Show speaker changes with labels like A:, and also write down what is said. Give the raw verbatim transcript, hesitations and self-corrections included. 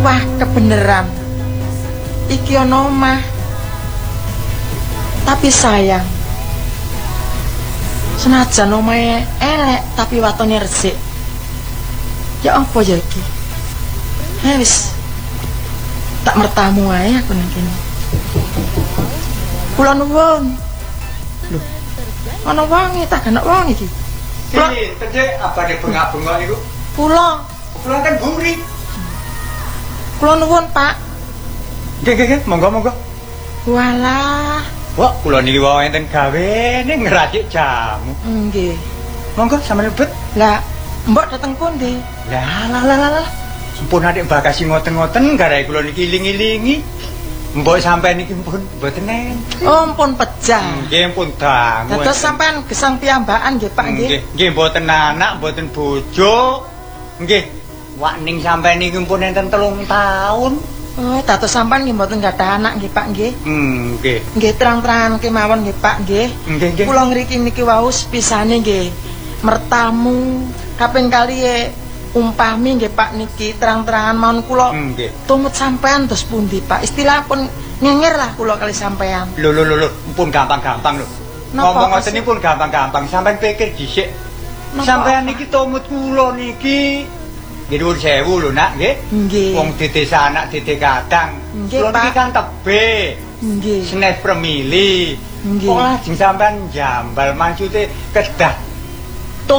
A: Wah, kebeneran. Iki ana omah. Tapi sayang. Senajan omahe elek tapi watone resik. Ya apa ya iki? Eh wis. Tak mertamu ae aku nang kene. Kula nuwun. Lho. Ana wong tak ana wong iki.
B: Kula tedhe abane bengak-bengok iku.
A: Kula.
B: Kula kan buri.
A: Kula nuwun, Pak.
B: Nggih, nggih, nggih, monggo-monggo.
A: Walah.
B: Wah, kula niki wae enten gawene ngracik jamu.
A: Nggih.
B: Monggo sampeyan lebet.
A: Lah, mbok dateng pundi?
B: Lah, lah, lah, lah. Sampun adik bagasi ngoten-ngoten garahe kula niki iling-ilingi. Mbok sampeyan niki pun mboten enten.
A: Oh, ampun pejah.
B: Nggih, pun dangu.
A: Dados sampean gesang piyambakan nggih, Pak nggih.
B: Nggih, nggih mboten anak, mboten bojo. Nggih. Wakning sampeyan niki pun enten telung taun.
A: Oh, dados sampean nggih mboten gadah anak nggih, Pak nggih.
B: Hmm, nggih.
A: Nggih terang-terangan kemawon nggih, Pak nggih.
B: Nggih, nggih.
A: Kula ngriki niki wau sepisane nggih mertamu kaping kali umpami nggih Pak niki terang-terangan mawon kula.
B: Nggih.
A: Tumut sampean terus pundi, Pak? Istilah pun ngenger lah kula kali sampean.
B: Lho lho lho, pun gampang-gampang lho. Ngomong ngoten niki pun gampang-gampang. Sampeyan pikir dhisik. Sampeyan niki tumut kula niki nggih nuwun sewu lho, Nak, nggih.
A: Nggih.
B: Wong dede sanak dede kadang.
A: Nggih,
B: Kula niki
A: Pak.
B: kan tebe.
A: Nggih.
B: Senes premili.
A: Nggih.
B: Kok lajeng sampean jambal maksude kedah